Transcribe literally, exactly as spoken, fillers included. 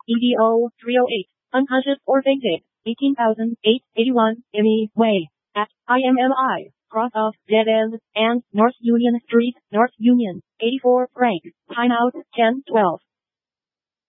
E D O three oh eight. Unconscious or fainted. eighteen thousand eight hundred eighty-one. Emmy Way. At I M M I. Cross of Dead End and North Union Street, North Union. eighty-four Frank. Timeout ten twelve.